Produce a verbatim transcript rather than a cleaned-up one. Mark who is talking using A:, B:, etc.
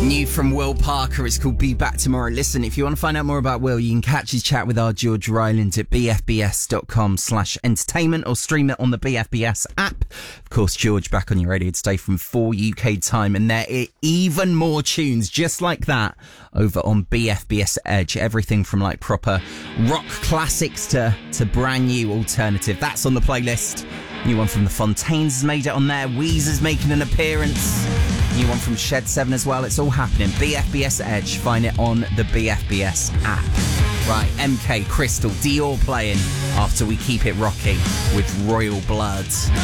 A: New from Will Parker, it's called Be Back Tomorrow. Listen, if you want to find out more about Will, you can catch his chat with our George Ryland at bfbs.com slash entertainment or stream it on the B F B S app. Of course, George back on your radio today from four U K time, and there are even more tunes just like that over on B F B S Edge. Everything from like proper rock classics to, to brand new alternative. That's on the playlist. New one from the Fontaines has made it on there. Weezer's making an appearance. New one from Shed seven as well. It's all happening. B F B S Edge. Find it on the B F B S app. Right, M K, Crystal, Dior playing after we keep it rocky with Royal Blood.